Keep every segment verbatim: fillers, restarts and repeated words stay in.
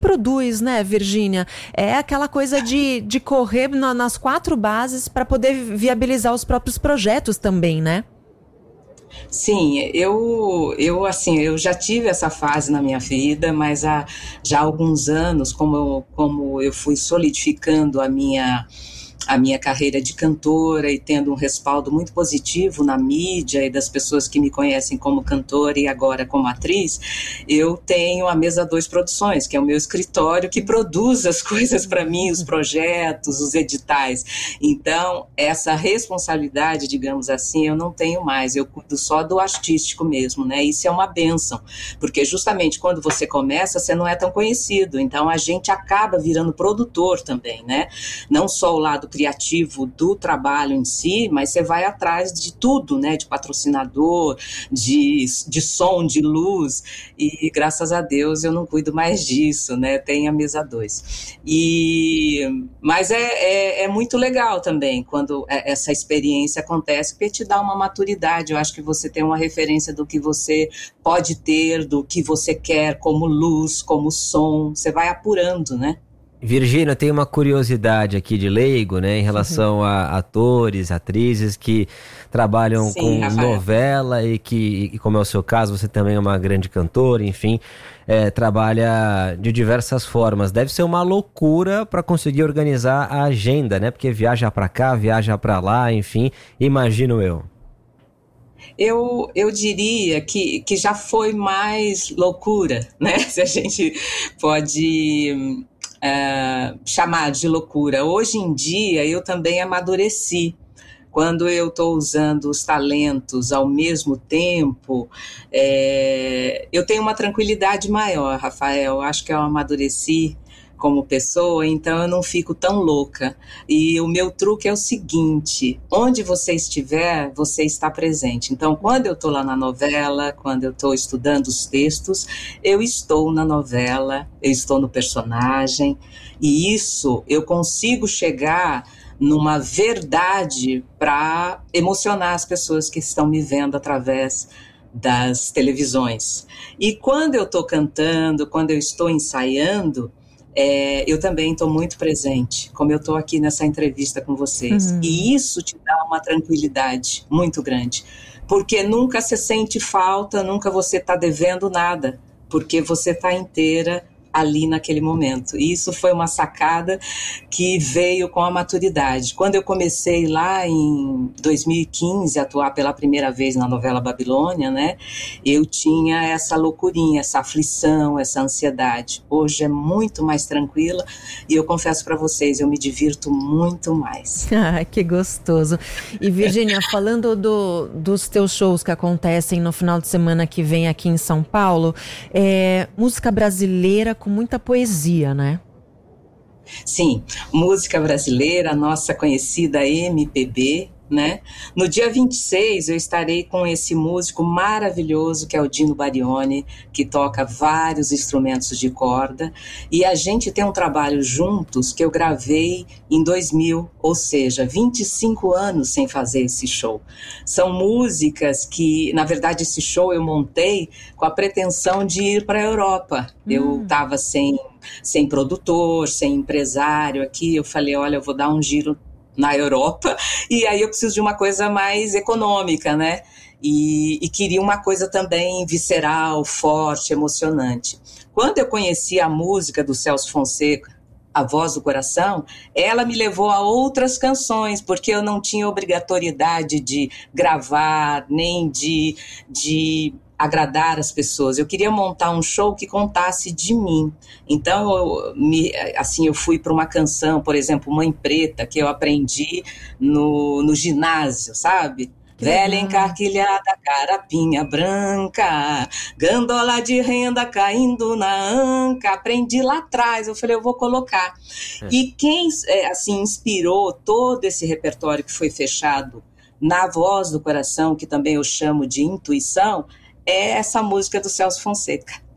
produz, né, Virgínia? É aquela coisa de, de correr na, nas quatro bases para poder viabilizar os próprios projetos também, né? Sim, eu, eu assim, eu já tive essa fase na minha vida, mas há já há alguns anos, como eu, como eu fui solidificando a minha a minha carreira de cantora e tendo um respaldo muito positivo na mídia e das pessoas que me conhecem como cantora e agora como atriz, eu tenho a Mesa dois Produções, que é o meu escritório que produz as coisas para mim, os projetos, os editais. Então, essa responsabilidade, digamos assim, eu não tenho mais, eu cuido só do artístico mesmo, né? Isso é uma bênção, porque justamente quando você começa, você não é tão conhecido, então a gente acaba virando produtor também, né? Não só o lado criativo do trabalho em si, mas você vai atrás de tudo, né, de patrocinador, de, de som, de luz, e graças a Deus eu não cuido mais disso, né, tem a Mesa dois. E, mas é, é, é muito legal também quando essa experiência acontece, porque te dá uma maturidade, eu acho que você tem uma referência do que você pode ter, do que você quer, como luz, como som, você vai apurando, né? Virgínia, tem uma curiosidade aqui de leigo, né, em relação uhum. a atores, atrizes que trabalham Sim, com Rafael. novela e que, e como é o seu caso, você também é uma grande cantora, enfim, é, trabalha de diversas formas. Deve ser uma loucura para conseguir organizar a agenda, né, porque viaja para cá, viaja para lá, enfim, imagino eu. Eu, eu diria que, que já foi mais loucura, né, se a gente pode... Uh, chamar de loucura. Hoje em dia eu também amadureci. Quando eu estou usando os talentos ao mesmo tempo, é, eu tenho uma tranquilidade maior, Rafael. Acho que eu amadureci como pessoa, então eu não fico tão louca. E o meu truque é o seguinte: onde você estiver, você está presente. Então, quando eu estou lá na novela, quando eu estou estudando os textos, eu estou na novela, eu estou no personagem, e isso eu consigo chegar numa verdade para emocionar as pessoas que estão me vendo através das televisões. E quando eu estou cantando, quando eu estou ensaiando, É, eu também estou muito presente, como eu estou aqui nessa entrevista com vocês. Uhum. E isso te dá uma tranquilidade muito grande, porque nunca você sente falta, nunca você está devendo nada, porque você está inteira ali naquele momento. E isso foi uma sacada que veio com a maturidade. Quando eu comecei lá em dois mil e quinze a atuar pela primeira vez na novela Babilônia, né, eu tinha essa loucurinha, essa aflição, essa ansiedade. Hoje é muito mais tranquila e eu confesso para vocês, eu me divirto muito mais. Ah, que gostoso. E Virgínia, falando do, dos teus shows que acontecem no final de semana que vem aqui em São Paulo, é, música brasileira com muita poesia, né? Sim, música brasileira, nossa conhecida M P B, né? No dia vinte e seis eu estarei com esse músico maravilhoso que é o Dino Barioni, que toca vários instrumentos de corda, e a gente tem um trabalho juntos que eu gravei em dois mil, ou seja, vinte e cinco anos sem fazer esse show. São músicas que, na verdade, esse show eu montei com a pretensão de ir para a Europa. Hum. Eu estava sem, sem produtor, sem empresário aqui, eu falei, olha, eu vou dar um giro na Europa, e aí eu preciso de uma coisa mais econômica, né? E, e queria uma coisa também visceral, forte, emocionante. Quando eu conheci a música do Celso Fonseca, A Voz do Coração, ela me levou a outras canções, porque eu não tinha obrigatoriedade de gravar, nem de... de agradar as pessoas. Eu queria montar um show que contasse de mim. Então, eu, me, assim, eu fui para uma canção, por exemplo, Mãe Preta, que eu aprendi no, no ginásio, sabe? Que velha legal. Encarquilhada, carapinha branca, gandola de renda caindo na anca. Aprendi lá atrás, eu falei, eu vou colocar. É. E quem, assim, inspirou todo esse repertório que foi fechado na Voz do Coração, que também eu chamo de intuição, é essa música do Celso Fonseca,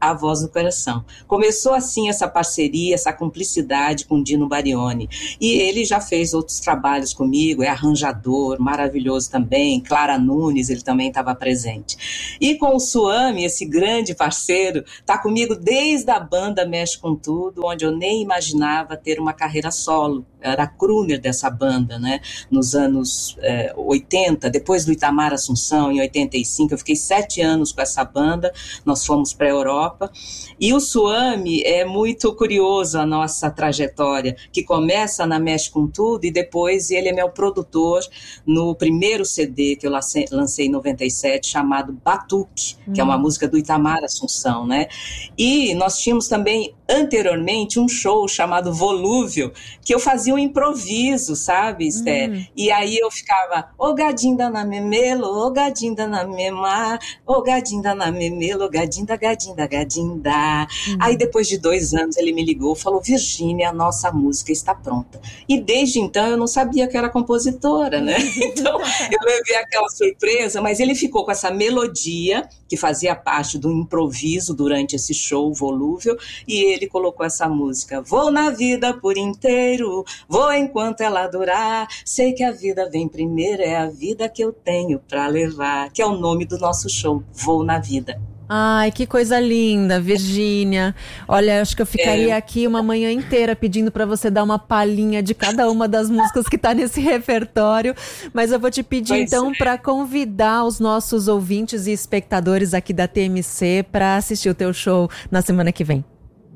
A Voz do Coração. Começou assim essa parceria, essa cumplicidade com Dino Barioni. E ele já fez outros trabalhos comigo, é arranjador, maravilhoso também. Clara Nunes, ele também estava presente. E com o Suami, esse grande parceiro, está comigo desde a banda Mexe com Tudo, onde eu nem imaginava ter uma carreira solo. Era a crooner dessa banda, né? Nos anos é, oitenta, depois do Itamar Assunção, em oitenta e cinco, eu fiquei sete anos com essa banda, nós fomos para a Europa, e o Suami é muito curioso a nossa trajetória, que começa na Mexe com Tudo, e depois ele é meu produtor no primeiro C D que eu lancei, lancei em noventa e sete, chamado Batuque, hum. que é uma música do Itamar Assunção, né? E nós tínhamos também, anteriormente, um show chamado Volúvel, que eu fazia um improviso, sabe, Esther? Hum. E aí eu ficava, ô gadinda na memelo, ô gadinda na memar, ô gadinda na memelo, ô gadinda, gadinda, gadinda. Hum. Aí depois de dois anos ele me ligou, falou, Virgínia, a nossa música está pronta. E desde então eu não sabia que era compositora, né? Então eu levei aquela surpresa, mas ele ficou com essa melodia, que fazia parte do improviso durante esse show Volúvel, e ele colocou essa música, vou na vida por inteiro, vou enquanto ela durar, sei que a vida vem primeiro, é a vida que eu tenho pra levar, que é o nome do nosso show, Vou na Vida. Ai, que coisa linda, Virgínia. Olha, acho que eu ficaria é. aqui uma manhã inteira pedindo para você dar uma palhinha de cada uma das músicas que tá nesse repertório, mas eu vou te pedir pois então é. para convidar os nossos ouvintes e espectadores aqui da T M C para assistir o teu show na semana que vem.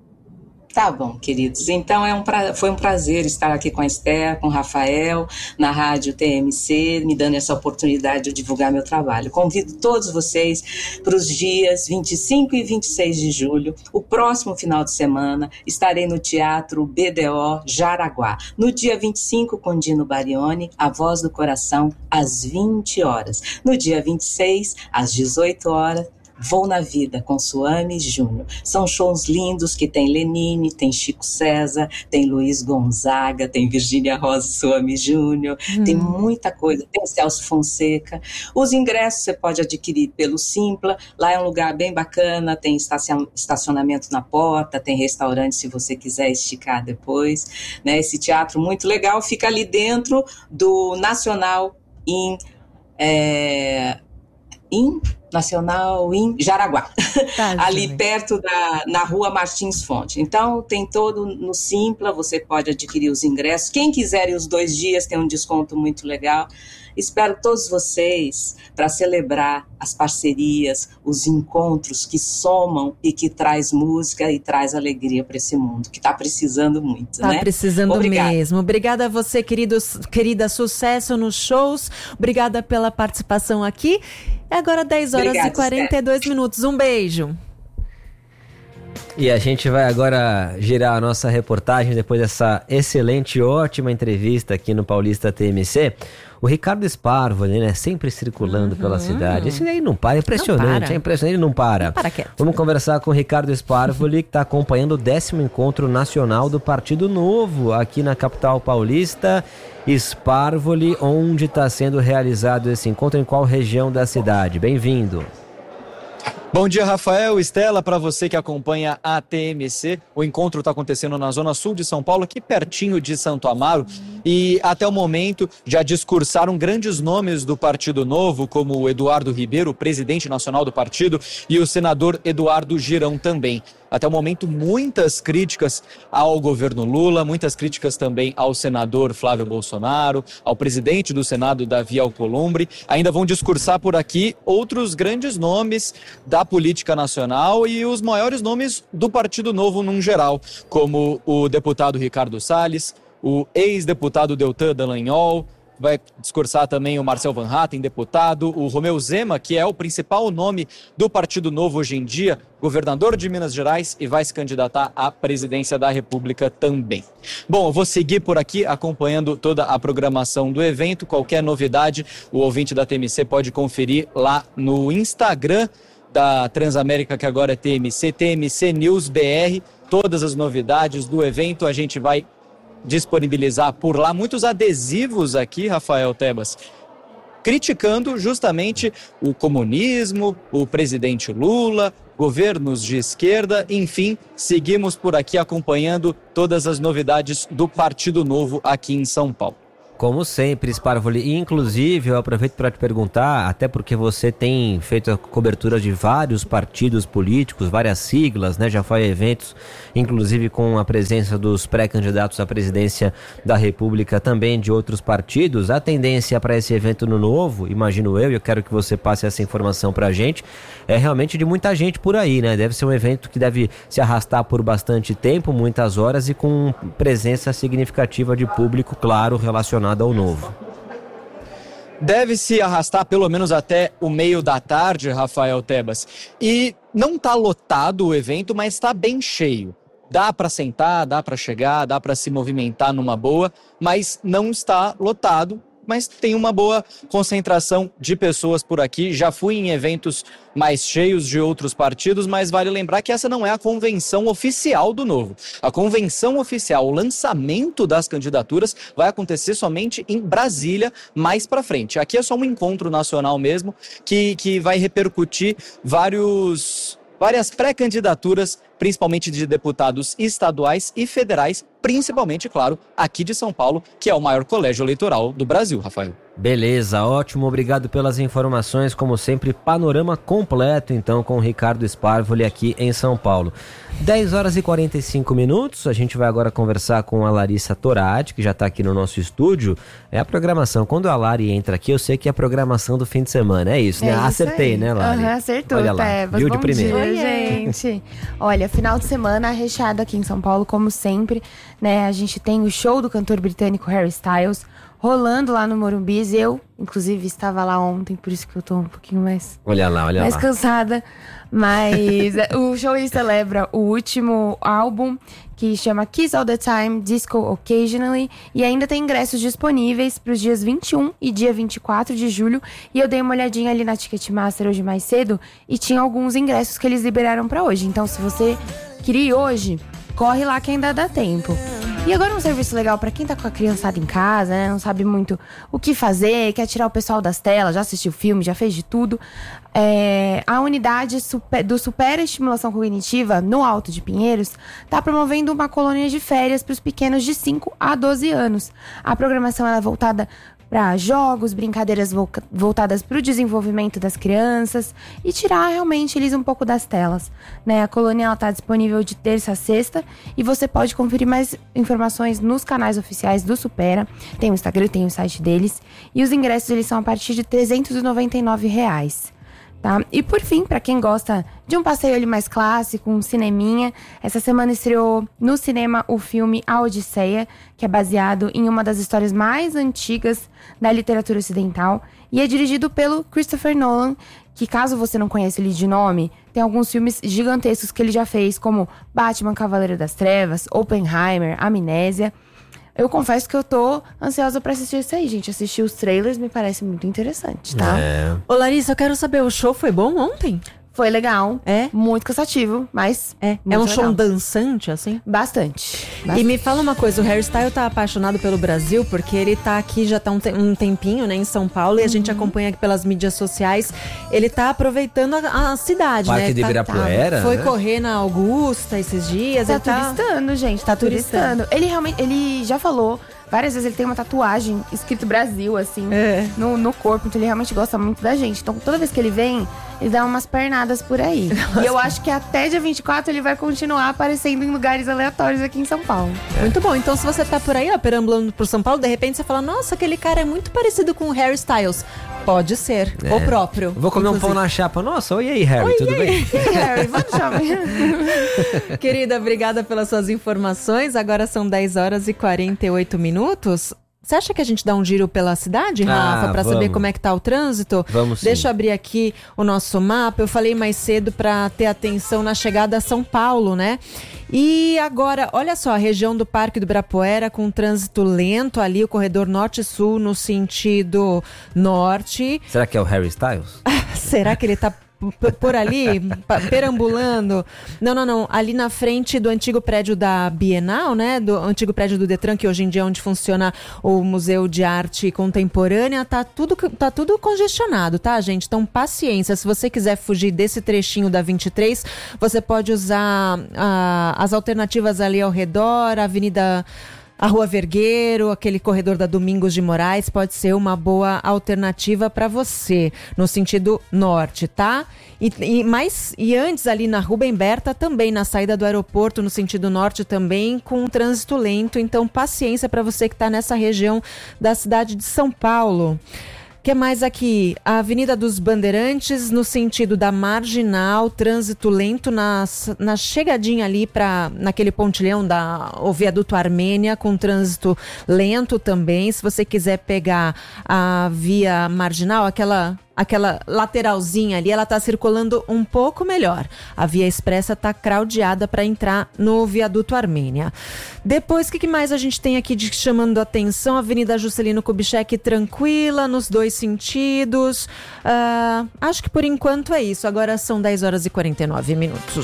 Tá bom, queridos. Então é um pra... foi um prazer estar aqui com a Esther, com o Rafael, na rádio T M C, me dando essa oportunidade de divulgar meu trabalho. Convido todos vocês para os dias vinte e cinco e vinte e seis de julho. O próximo final de semana estarei no Teatro B D O Jaraguá. No dia vinte e cinco, com Dino Barioni, A Voz do Coração, às vinte horas. No dia vinte e seis, às dezoito horas, Vou na Vida, com Suami Júnior. São shows lindos que tem Lenine, tem Chico César, tem Luiz Gonzaga, tem Virgínia Rosa e Suami Júnior, hum. tem muita coisa, tem Celso Fonseca. Os ingressos você pode adquirir pelo Simpla, lá é um lugar bem bacana, tem estacionamento na porta, tem restaurante se você quiser esticar depois, né? Esse teatro muito legal, fica ali dentro do Nacional em... É, em Nacional em Jaraguá, tá, ali perto da na rua Martins Fonte. Então tem todo no Simpla, você pode adquirir os ingressos. Quem quiser ir os dois dias tem um desconto muito legal. Espero todos vocês para celebrar as parcerias, os encontros que somam e que traz música e traz alegria para esse mundo, que está precisando muito, tá né? Está precisando Obrigada. mesmo. Obrigada a você, queridos, querida, sucesso nos shows. Obrigada pela participação aqui. É agora dez horas Obrigada, e quarenta e dois minutos. Um beijo. E a gente vai agora girar a nossa reportagem depois dessa excelente, ótima entrevista aqui no Paulista T M C. O Ricardo Sparvoli, né, sempre circulando uhum. pela cidade. Esse aí não para, é impressionante, não para. é impressionante, ele não para. Não para quieto. Vamos conversar com o Ricardo Sparvoli, que está acompanhando o décimo Encontro Nacional do Partido Novo aqui na capital paulista. Sparvoli, onde está sendo realizado esse encontro, em qual região da cidade? Bem-vindo. Bom dia, Rafael, Estela, para você que acompanha a T M C. O encontro está acontecendo na zona sul de São Paulo, aqui pertinho de Santo Amaro, e até o momento já discursaram grandes nomes do Partido Novo, como o Eduardo Ribeiro, presidente nacional do partido, e o senador Eduardo Girão também. Até o momento, muitas críticas ao governo Lula, muitas críticas também ao senador Flávio Bolsonaro, ao presidente do Senado, Davi Alcolumbre. Ainda vão discursar por aqui outros grandes nomes da política nacional e os maiores nomes do Partido Novo num geral, como o deputado Ricardo Salles, o ex-deputado Deltan Dallagnol. Vai discursar também o Marcel Van Hatten, deputado, o Romeu Zema, que é o principal nome do Partido Novo hoje em dia, governador de Minas Gerais, e vai se candidatar à presidência da República também. Bom, eu vou seguir por aqui acompanhando toda a programação do evento. Qualquer novidade, o ouvinte da T M C pode conferir lá no Instagram da Transamérica, que agora é T M C, T M C News B R. Todas as novidades do evento a gente vai disponibilizar por lá. Muitos adesivos aqui, Rafael Tebas, criticando justamente o comunismo, o presidente Lula, governos de esquerda, enfim, seguimos por aqui acompanhando todas as novidades do Partido Novo aqui em São Paulo. Como sempre, Sparvoli, inclusive eu aproveito para te perguntar, até porque você tem feito a cobertura de vários partidos políticos, várias siglas, né? Já foi a eventos, inclusive com a presença dos pré-candidatos à presidência da República, também de outros partidos. A tendência para esse evento no Novo, imagino eu, e eu quero que você passe essa informação para a gente, é realmente de muita gente por aí, né? Deve ser um evento que deve se arrastar por bastante tempo, muitas horas e com presença significativa de público, claro, relacionado ao Novo. Deve se arrastar pelo menos até o meio da tarde, Rafael Tebas. E não está lotado o evento, mas está bem cheio. Dá para sentar, dá para chegar, dá para se movimentar numa boa, mas não está lotado. Mas tem uma boa concentração de pessoas por aqui. Já fui em eventos mais cheios de outros partidos, mas vale lembrar que essa não é a convenção oficial do Novo. A convenção oficial, o lançamento das candidaturas, vai acontecer somente em Brasília, mais para frente. Aqui é só um encontro nacional mesmo, que, que vai repercutir vários, várias pré-candidaturas, principalmente de deputados estaduais e federais, principalmente, claro, aqui de São Paulo, que é o maior colégio eleitoral do Brasil, Rafael. Beleza, ótimo, obrigado pelas informações, como sempre, panorama completo, então, com o Ricardo Sparvoli aqui em São Paulo. dez horas e quarenta e cinco minutos, a gente vai agora conversar com a Larissa Torati, que já está aqui no nosso estúdio. É a programação, quando a Lari entra aqui, eu sei que é a programação do fim de semana, é isso, né? É isso Acertei, aí. né, Lari? Uhum, acertou, olha lá, Tebas, viu de bom primeira. dia, gente. Olha, final de semana recheado aqui em São Paulo, como sempre, né? A gente tem o show do cantor britânico Harry Styles rolando lá no Morumbi. Eu, inclusive, estava lá ontem, por isso que eu tô um pouquinho mais, olha lá, olha mais lá. cansada. Mas o show ele celebra o último álbum, que chama Kiss All The Time, Disco Occasionally. E ainda tem ingressos disponíveis para os dias vinte e um e dia vinte e quatro de julho. E eu dei uma olhadinha ali na Ticketmaster hoje mais cedo e tinha alguns ingressos que eles liberaram para hoje. Então, se você queria ir hoje, corre lá que ainda dá tempo. E agora um serviço legal pra quem tá com a criançada em casa, né? Não sabe muito o que fazer, quer tirar o pessoal das telas, já assistiu filme, já fez de tudo. É, a unidade super, do Super Estimulação Cognitiva no Alto de Pinheiros tá promovendo uma colônia de férias para os pequenos de cinco a doze anos. A programação ela é voltada para jogos, brincadeiras voltadas para o desenvolvimento das crianças e tirar realmente eles um pouco das telas, né? A colônia está disponível de terça a sexta e você pode conferir mais informações nos canais oficiais do Supera. Tem o Instagram, tem o site deles e os ingressos eles são a partir de trezentos e noventa e nove reais. Tá? E por fim, para quem gosta de um passeio ali mais clássico, um cineminha, essa semana estreou no cinema o filme A Odisseia, que é baseado em uma das histórias mais antigas da literatura ocidental e é dirigido pelo Christopher Nolan, que caso você não conheça ele de nome, tem alguns filmes gigantescos que ele já fez, como Batman, Cavaleiro das Trevas, Oppenheimer, Amnésia. Eu confesso que eu tô ansiosa pra assistir isso aí, gente. Assistir os trailers me parece muito interessante, tá? É. Ô, Larissa, eu quero saber, o show foi bom ontem? Foi legal. É? Muito cansativo, mas É, muito é um legal. show dançante, assim? Bastante. E Bastante. me fala uma coisa, o Harry Styles tá apaixonado pelo Brasil, porque ele tá aqui já tá um, te- um tempinho, né, em São Paulo, e a gente acompanha aqui pelas mídias sociais. Ele tá aproveitando a, a cidade, Parque né? de Tá- Ibirapuera, Foi né? correr na Augusta esses dias. Tá ele tá... turistando, gente. Tá turistando. turistando. Ele realmente, ele já falou várias vezes, ele tem uma tatuagem escrito Brasil, assim, É. no, no corpo. Então ele realmente gosta muito da gente. Então toda vez que ele vem, ele dá umas pernadas por aí. E eu acho que até dia vinte e quatro ele vai continuar aparecendo em lugares aleatórios aqui em São Paulo. Muito bom. Então, se você tá por aí, ó, perambulando por São Paulo, de repente você fala, nossa, aquele cara é muito parecido com o Harry Styles. Pode ser. É. O próprio. Vou comer um inclusive. pão na chapa. Nossa, oi aí, Harry, tudo bem? E aí, Harry, vamos shopping. Querida, obrigada pelas suas informações. Agora são dez horas e quarenta e oito minutos. Você acha que a gente dá um giro pela cidade, Rafa, Ah, pra saber vamos. como é que tá o trânsito? Vamos sim. Deixa eu abrir aqui o nosso mapa. Eu falei mais cedo pra ter atenção na chegada a São Paulo, né? E agora, olha só, a região do Parque do Ibirapuera com trânsito lento ali, o corredor norte-sul no sentido norte. Será que é o Harry Styles? Será que ele tá por ali, perambulando. Não, não, não. Ali na frente do antigo prédio da Bienal, né? Do antigo prédio do Detran, que hoje em dia é onde funciona o Museu de Arte Contemporânea, tá tudo, tá tudo congestionado, tá, gente? Então, paciência. Se você quiser fugir desse trechinho da vinte e três, você pode usar ah, as alternativas ali ao redor, a Avenida... A Rua Vergueiro, aquele corredor da Domingos de Moraes, pode ser uma boa alternativa para você, no sentido norte, tá? E, e, mais, e antes, ali na Rubem Berta, também na saída do aeroporto, no sentido norte também, com um trânsito lento. Então, paciência para você que está nessa região da cidade de São Paulo. O que mais aqui? A Avenida dos Bandeirantes, no sentido da Marginal, trânsito lento na, na chegadinha ali para naquele pontilhão da o viaduto Armênia, com trânsito lento também. Se você quiser pegar a via Marginal, aquela... Aquela lateralzinha ali, ela tá circulando um pouco melhor. A Via Expressa tá craudiada para entrar no viaduto Armênia. Depois, o que, que mais a gente tem aqui de chamando a atenção? Avenida Juscelino Kubitschek tranquila, nos dois sentidos. Uh, acho que por enquanto é isso. Agora são dez horas e quarenta e nove minutos.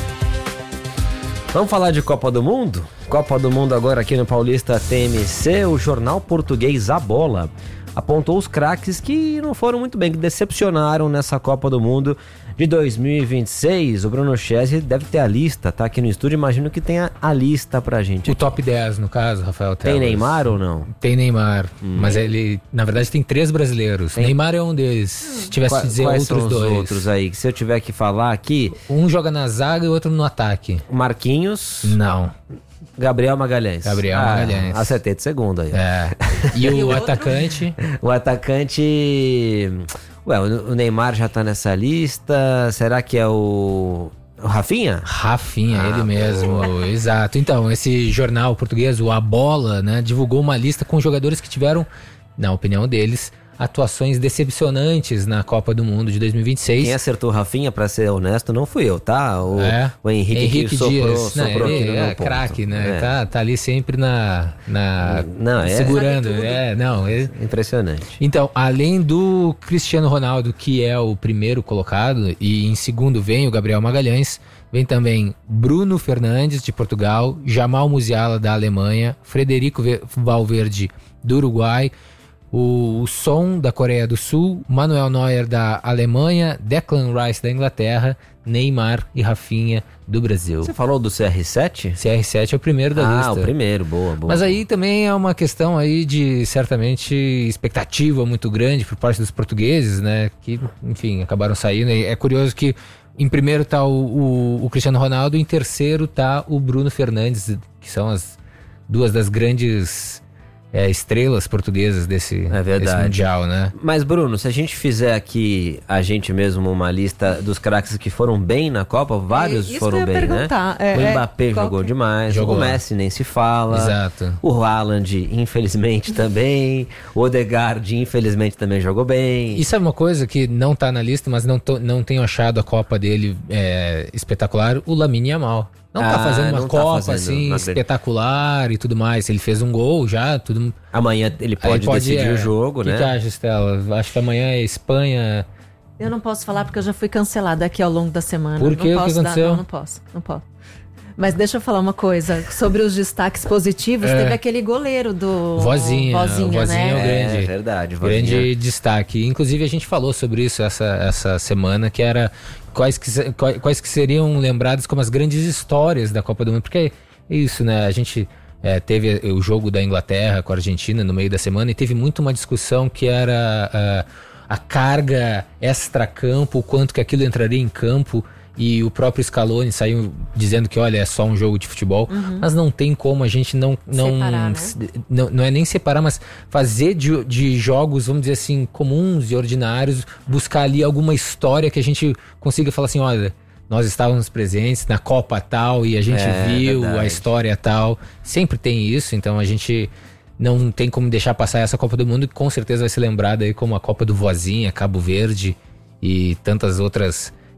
Vamos falar de Copa do Mundo? Copa do Mundo agora aqui no Paulista T M C. O jornal português A Bola apontou os craques que não foram muito bem, que decepcionaram nessa Copa do Mundo de dois mil e vinte e seis. O Bruno Chesney deve ter a lista, tá aqui no estúdio, imagino que tenha a lista pra gente. O aqui. Top dez, no caso, Rafael Teles. Tem Neymar ou não? Tem Neymar, hum. mas ele, na verdade, tem três brasileiros. Tem... Neymar é um deles, se tivesse Qua, que dizer quais outros são os dois. outros aí, que se eu tiver que falar aqui... Um joga na zaga e o outro no ataque. Marquinhos? Não. Gabriel Magalhães. Gabriel ah, Magalhães. Acertei de segundo aí. É. E o atacante? O atacante... Ué, o Neymar já tá nessa lista. Será que é o... O Rafinha? Rafinha, ah, ele mesmo. Pô. Exato. Então, esse jornal português, o A Bola, né, divulgou uma lista com jogadores que tiveram, na opinião deles, atuações decepcionantes na Copa do Mundo de dois mil e vinte e seis. Quem acertou o Rafinha, pra ser honesto, não fui eu, tá? O, é. o Henrique, Henrique soprou, Dias. soprou não, aqui ele no é meu craque, né? É. Tá, tá ali sempre na, na não, é, segurando. É, não, é... Impressionante. Então, além do Cristiano Ronaldo, que é o primeiro colocado, e em segundo vem o Gabriel Magalhães, vem também Bruno Fernandes, de Portugal, Jamal Musiala, da Alemanha, Frederico Valverde, do Uruguai, o, o Son, da Coreia do Sul, Manuel Neuer, da Alemanha, Declan Rice, da Inglaterra, Neymar e Rafinha, do Brasil. Você falou do C R sete? C R sete é o primeiro da ah, lista. Ah, o primeiro, boa, boa. Mas boa. aí também é uma questão aí de, certamente, expectativa muito grande por parte dos portugueses, né? Que, enfim, acabaram saindo. E é curioso que em primeiro tá o, o, o Cristiano Ronaldo, e em terceiro tá o Bruno Fernandes, que são as duas das grandes... É, estrelas portuguesas desse, é desse Mundial, né? Mas, Bruno, se a gente fizer aqui, a gente mesmo, uma lista dos craques que foram bem na Copa, vários é, foram bem, né? É, o Mbappé é, jogou que... demais, jogou. O Messi nem se fala. Exato. O Haaland, infelizmente, também. O Odegaard, infelizmente, também jogou bem. E sabe uma coisa que não tá na lista, mas não, tô, não tenho achado a Copa dele é, espetacular? O Lamine Yamal. Não ah, tá fazendo uma Copa tá fazendo assim, uma... espetacular e tudo mais. Ele fez um gol já, tudo. Amanhã ele pode, ele pode decidir é... o jogo, que né? O que acha, Estela? Acho que amanhã é Espanha. Eu não posso falar porque eu já fui cancelada aqui ao longo da semana. Por quê? Não posso o que aconteceu? Dar, não, não posso, não posso. Mas deixa eu falar uma coisa. Sobre os destaques positivos, é. teve aquele goleiro do... Vozinha. Vozinha, o Vozinha né? é o grande. É verdade. Vozinha. Grande destaque. Inclusive, a gente falou sobre isso essa, essa semana, que era quais que, quais, quais que seriam lembrados como as grandes histórias da Copa do Mundo. Porque é isso, né? A gente é, teve o jogo da Inglaterra com a Argentina no meio da semana e teve muito uma discussão que era uh, a carga extra-campo, o quanto que aquilo entraria em campo. E o próprio Scaloni saiu dizendo que, olha, é só um jogo de futebol. Uhum. Mas não tem como a gente não... Não, separar, né? não, não é nem separar, mas fazer de, de jogos, vamos dizer assim, comuns e ordinários, buscar ali alguma história que a gente consiga falar assim, olha, nós estávamos presentes na Copa tal e a gente é, viu verdade. A história tal. Sempre tem isso, então a gente não tem como deixar passar essa Copa do Mundo, que com certeza vai ser lembrada aí como a Copa do Vozinha, Cabo Verde e tantas outras...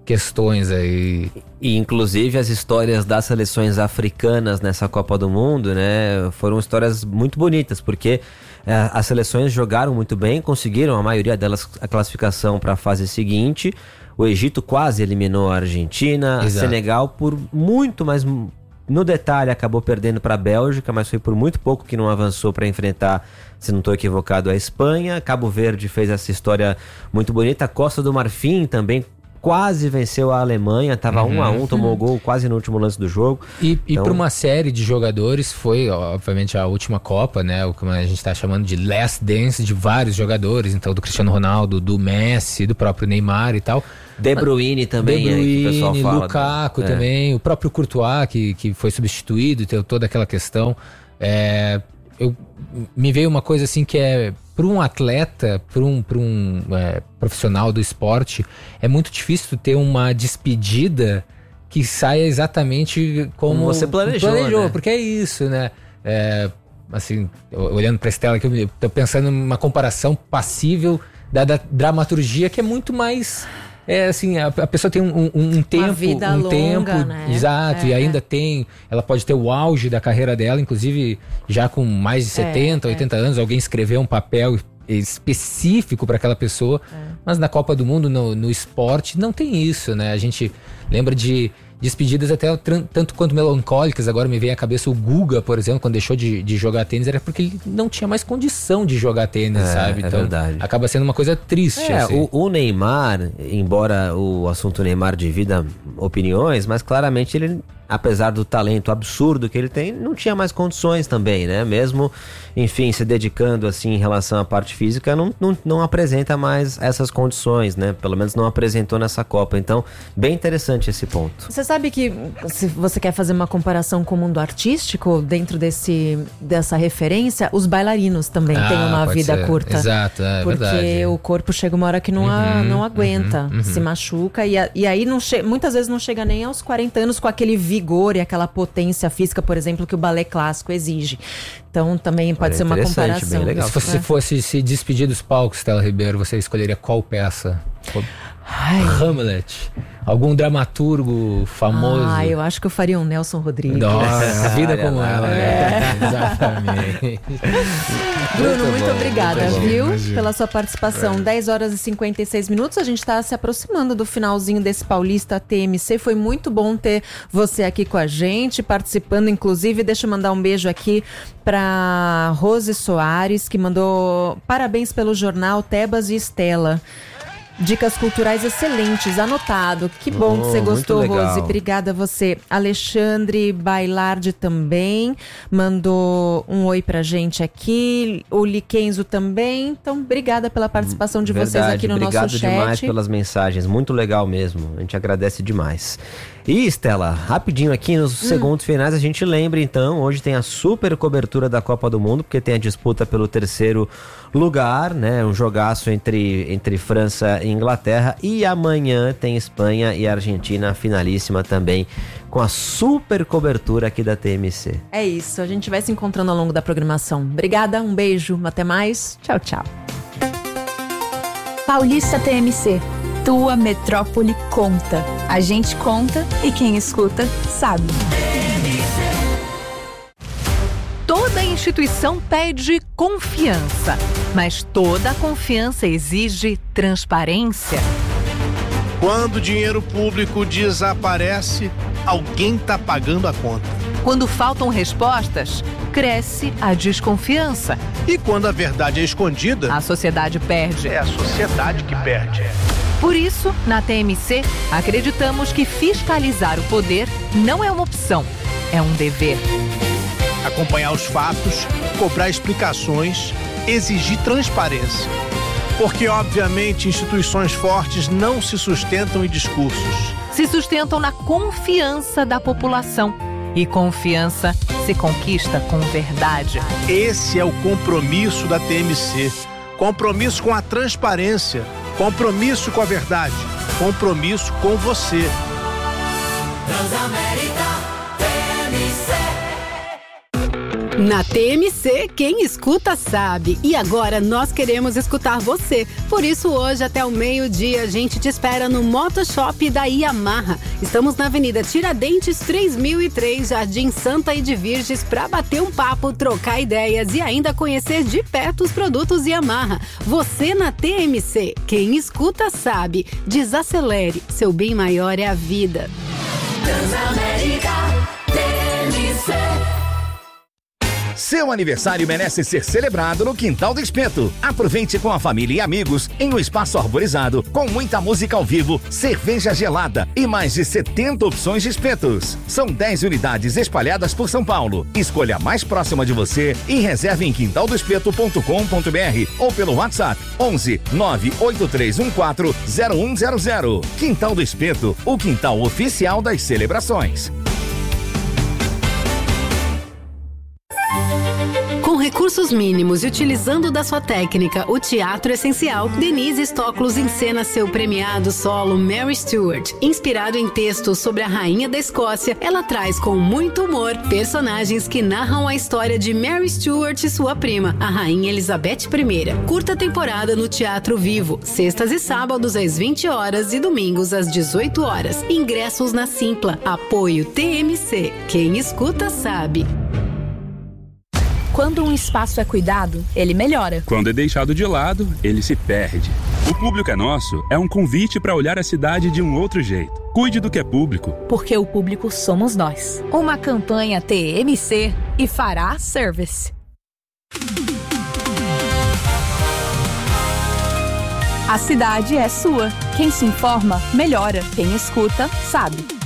questões aí. E inclusive as histórias das seleções africanas nessa Copa do Mundo, né, foram histórias muito bonitas, porque é, as seleções jogaram muito bem, conseguiram a maioria delas a classificação para a fase seguinte. O Egito quase eliminou a Argentina, Exato. A Senegal por muito, mas no detalhe acabou perdendo para a Bélgica, mas foi por muito pouco que não avançou para enfrentar, se não estou equivocado, a Espanha. Cabo Verde fez essa história muito bonita. A Costa do Marfim também quase venceu a Alemanha, estava uhum. um a um, tomou gol quase no último lance do jogo. E, então... e para uma série de jogadores foi, obviamente, a última Copa, né? O que a gente está chamando de last dance de vários jogadores, então do Cristiano Ronaldo, do Messi, do próprio Neymar e tal. De Bruyne também, De Bruyne, é, que o pessoal fala. Lukaku é. também, o próprio Courtois, que, que foi substituído, teve toda aquela questão. É, eu, me veio uma coisa assim que é, para um atleta, para um, pra um é, profissional do esporte, é muito difícil ter uma despedida que saia exatamente como, como você planejou, planejou né? Porque é isso, né? É, assim, olhando para a Estela aqui, eu tô pensando numa comparação passível da, da dramaturgia, que é muito mais... É assim, a, a pessoa tem um, um, um tempo, uma vida um longa, tempo, né? exato, é, e ainda é. tem, ela pode ter o auge da carreira dela, inclusive já com mais de setenta, é, oitenta é. anos, alguém escreveu um papel específico para aquela pessoa, é. Mas na Copa do Mundo, no, no esporte, não tem isso, né? A gente lembra de despedidas até tanto quanto melancólicas. Agora me vem à cabeça o Guga, por exemplo, quando deixou de, de jogar tênis, era porque ele não tinha mais condição de jogar tênis, é, sabe? É então verdade. Acaba sendo uma coisa triste. É, assim. o, o Neymar, embora o assunto Neymar divida opiniões, mas claramente ele, apesar do talento absurdo que ele tem, não tinha mais condições também, né? Mesmo, enfim, se dedicando assim em relação à parte física, não, não, não apresenta mais essas condições, né? Pelo menos não apresentou nessa Copa. Então, bem interessante esse ponto. Você sabe que, se você quer fazer uma comparação com o mundo artístico, dentro desse, dessa referência, os bailarinos também ah, têm uma vida ser. curta. Exato, é porque verdade. Porque o corpo chega uma hora que não, uhum, a, não aguenta, uhum, uhum. se machuca. E, a, e aí, não che- muitas vezes não chega nem aos quarenta anos com aquele vigor e aquela potência física, por exemplo, que o balé clássico exige. Então, também pode Olha, ser uma comparação. Bem legal. Se você é. fosse se despedir dos palcos, Estela Ribeiro, você escolheria qual peça? Ai. Hamlet. Algum dramaturgo famoso? Ah, eu acho que eu faria um Nelson Rodrigues. Nossa, a vida como ela. É. Exatamente. Bruno, muito, muito bom, obrigada, muito viu? bom, pela sua participação. É. dez horas e cinquenta e seis minutos. A gente está se aproximando do finalzinho desse Paulista T M C. Foi muito bom ter você aqui com a gente, participando, inclusive. Deixa eu mandar um beijo aqui para Rose Soares, que mandou parabéns pelo jornal Tebas e Estela. Dicas culturais excelentes, anotado. Que bom oh, que você gostou, Rose. Obrigada a você. Alexandre Bailardi também mandou um oi pra gente aqui. O Liquenzo também. Então, obrigada pela participação de Verdade, vocês aqui no obrigado nosso chat. Obrigado demais pelas mensagens. Muito legal mesmo. A gente agradece demais. E, Estela, rapidinho aqui nos hum. segundos finais, a gente lembra então, hoje tem a super cobertura da Copa do Mundo, porque tem a disputa pelo terceiro lugar, né? Um jogaço entre, entre França e Inglaterra. E amanhã tem Espanha e Argentina, finalíssima também, com a super cobertura aqui da T M C. É isso, a gente vai se encontrando ao longo da programação. Obrigada, um beijo, até mais. Tchau, tchau. Paulista T M C. Tua metrópole conta. A gente conta e quem escuta sabe. Toda instituição pede confiança, mas toda confiança exige transparência. Quando o dinheiro público desaparece, alguém está pagando a conta. Quando faltam respostas, cresce a desconfiança. E quando a verdade é escondida, a sociedade perde. É a sociedade que perde. Por isso, na T M C, acreditamos que fiscalizar o poder não é uma opção, é um dever. Acompanhar os fatos, cobrar explicações, exigir transparência. Porque, obviamente, instituições fortes não se sustentam em discursos. Se sustentam na confiança da população. E confiança se conquista com verdade. Esse é o compromisso da T M C. Compromisso com a transparência. Compromisso com a verdade. Compromisso com você. Transamérica T M C. Na T M C, quem escuta sabe. E agora nós queremos escutar você. Por isso, hoje, até o meio-dia, a gente te espera no Motoshop da Yamaha. Estamos na Avenida Tiradentes, três mil e três, Jardim Santa e de Virges, para bater um papo, trocar ideias e ainda conhecer de perto os produtos Yamaha. Você na T M C, quem escuta sabe. Desacelere, seu bem maior é a vida. Transamérica, T M C. Seu aniversário merece ser celebrado no Quintal do Espeto. Aproveite com a família e amigos em um espaço arborizado, com muita música ao vivo, cerveja gelada e mais de setenta opções de espetos. São dez unidades espalhadas por São Paulo. Escolha a mais próxima de você e reserve em quintal do espeto ponto com ponto b r ou pelo WhatsApp onze nove oito três um quatro zero um zero zero. Quintal do Espeto, o quintal oficial das celebrações. Com recursos mínimos e utilizando da sua técnica, o teatro essencial, Denise Stoklos encena seu premiado solo Mary Stuart. Inspirado em textos sobre a rainha da Escócia, ela traz com muito humor personagens que narram a história de Mary Stuart e sua prima, a rainha Elizabeth I. Curta temporada no Teatro Vivo, sextas e sábados às vinte horas e domingos às dezoito horas. Ingressos na Simpla. Apoio T M C. Quem escuta sabe. Quando um espaço é cuidado, ele melhora. Quando é deixado de lado, ele se perde. O Público é Nosso é um convite para olhar a cidade de um outro jeito. Cuide do que é público. Porque o público somos nós. Uma campanha T M C e Fará Service. A cidade é sua. Quem se informa, melhora. Quem escuta, sabe.